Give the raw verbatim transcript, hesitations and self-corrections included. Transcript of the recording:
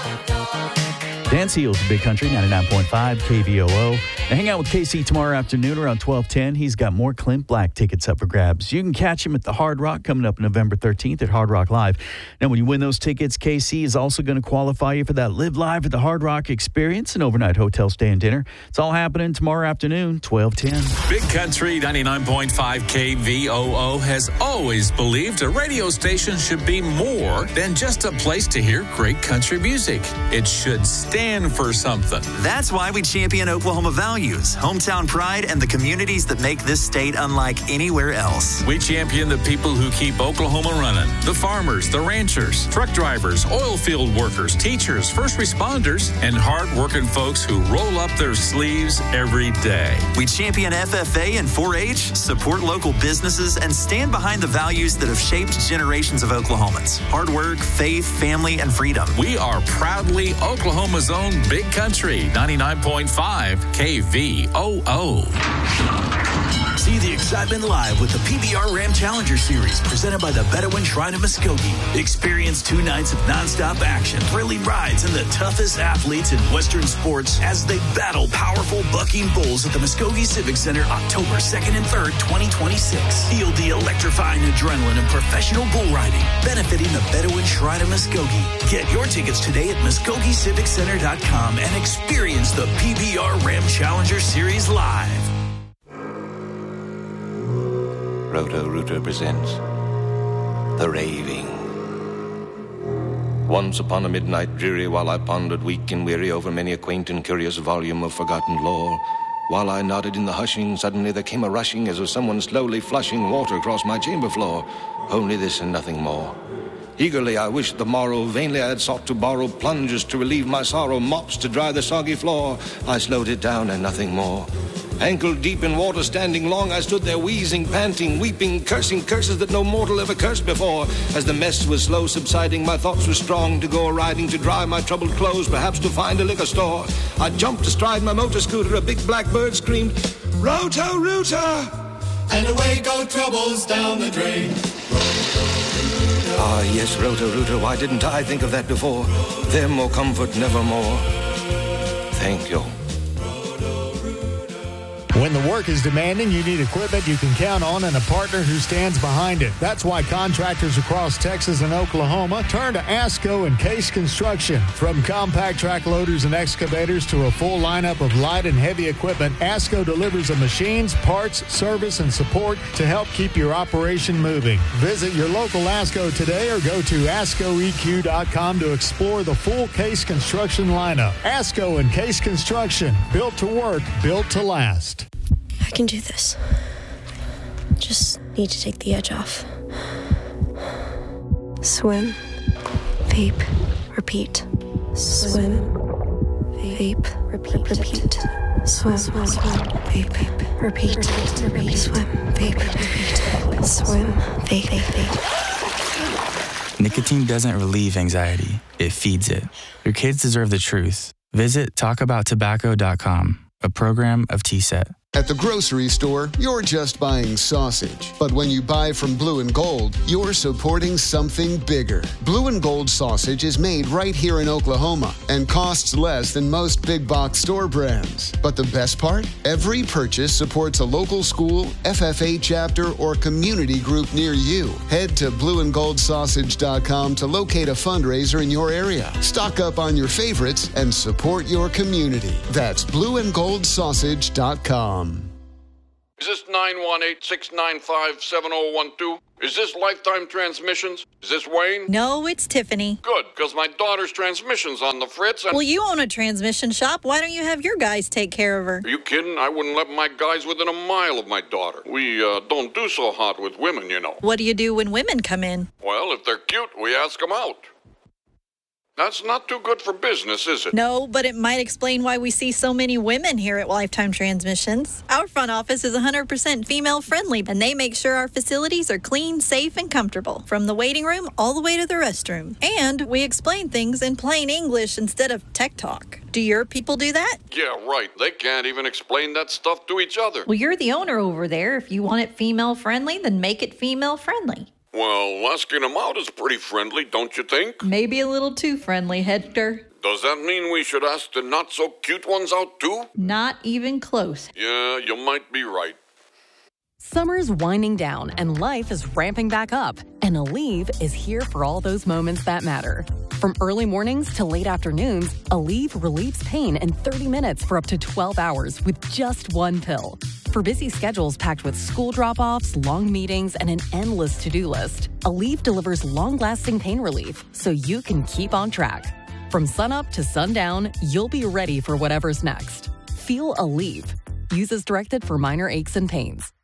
Dan Seals, Big Country, ninety-nine point five K V O O. Now hang out with K C tomorrow afternoon around twelve ten. He's got more Clint Black tickets up for grabs. You can catch him at the Hard Rock coming up November thirteenth at Hard Rock Live. Now, when you win those tickets, K C is also going to qualify you for that Live Live at the Hard Rock experience, an overnight hotel stay and dinner. It's all happening tomorrow afternoon, twelve ten. Big Country ninety-nine point five K V O O has always believed a radio station should be more than just a place to hear great country music. It should stand for something. That's why we champion Oklahoma values, hometown pride, and the communities that make this state unlike anywhere else. We champion the people who keep Oklahoma running. The farmers, the ranchers, truck drivers, oil field workers, teachers, first responders, and hard-working folks who roll up their sleeves every day. We champion F F A and four H, support local businesses, and stand behind the values that have shaped generations of Oklahomans. Hard work, faith, family, and freedom. We are proudly Oklahoma's own Big Country ninety-nine point five K V O O. See the excitement live with the P B R Ram Challenger Series presented by the Bedouin Shrine of Muskogee. Experience two nights of nonstop action, thrilling rides, and the toughest athletes in Western sports as they battle powerful bucking bulls at the Muskogee Civic Center October second and third, twenty twenty-six. Feel the electrifying adrenaline of professional bull riding, benefiting the Bedouin Shrine of Muskogee. Get your tickets today at Muskogee Civic Center dot com and experience the P B R Ram Challenger Series live. Roto-Rooter presents The Raving. Once upon a midnight dreary, while I pondered weak and weary over many a quaint and curious volume of forgotten lore, while I nodded in the hushing, suddenly there came a rushing as of someone slowly flushing water across my chamber floor. Only this and nothing more. Eagerly I wished the morrow, vainly I had sought to borrow plungers to relieve my sorrow, mops to dry the soggy floor. I slowed it down and nothing more. Ankle deep in water, standing long, I stood there wheezing, panting, weeping, cursing curses that no mortal ever cursed before. As the mess was slow subsiding, my thoughts were strong to go a-riding, to dry my troubled clothes, perhaps to find a liquor store. I jumped astride my motor scooter, a big black bird screamed, Roto-Rooter! And away go troubles down the drain. Ah, yes, Roto-Rooter, why didn't I think of that before? Them or comfort nevermore. Thank you. When the work is demanding, you need equipment you can count on and a partner who stands behind it. That's why contractors across Texas and Oklahoma turn to ASCO and Case Construction. From compact track loaders and excavators to a full lineup of light and heavy equipment, ASCO delivers the machines, parts, service, and support to help keep your operation moving. Visit your local ASCO today or go to asco e q dot com to explore the full Case Construction lineup. ASCO and Case Construction, built to work, built to last. I can do this. Just need to take the edge off. Swim, vape, repeat. Swim, vape, repeat. Repeat. Swim, swim, vape, repeat. Repeat. Swim, vape, repeat. Swim, vape, vape. Nicotine doesn't relieve anxiety. It feeds it. Your kids deserve the truth. Visit talk about tobacco dot com, a program of T S E T. At the grocery store, you're just buying sausage. But when you buy from Blue and Gold, you're supporting something bigger. Blue and Gold sausage is made right here in Oklahoma and costs less than most big box store brands. But the best part? Every purchase supports a local school, F F A chapter, or community group near you. Head to blue and gold sausage dot com to locate a fundraiser in your area. Stock up on your favorites and support your community. That's blue and gold sausage dot com. Is this nine one eight, six nine five, seven oh one two? Is this Lifetime Transmissions? Is this Wayne? No, it's Tiffany. Good, because my daughter's transmission's on the fritz. And well, you own a transmission shop. Why don't you have your guys take care of her? Are you kidding? I wouldn't let my guys within a mile of my daughter. We uh, don't do so hot with women, you know. What do you do when women come in? Well, if they're cute, we ask them out. That's not too good for business, is it? No, but it might explain why we see so many women here at Lifetime Transmissions. Our front office is one hundred percent female-friendly, and they make sure our facilities are clean, safe, and comfortable, from the waiting room all the way to the restroom. And we explain things in plain English instead of tech talk. Do your people do that? Yeah, right. They can't even explain that stuff to each other. Well, you're the owner over there. If you want it female-friendly, then make it female-friendly. Well, asking them out is pretty friendly, don't you think? Maybe a little too friendly, Hector. Does that mean we should ask the not-so-cute ones out, too? Not even close. Yeah, you might be right. Summer's winding down and life is ramping back up. And Aleve is here for all those moments that matter. From early mornings to late afternoons, Aleve relieves pain in thirty minutes for up to twelve hours with just one pill. For busy schedules packed with school drop-offs, long meetings, and an endless to-do list, Aleve delivers long-lasting pain relief so you can keep on track. From sunup to sundown, you'll be ready for whatever's next. Feel Aleve. Use as directed for minor aches and pains.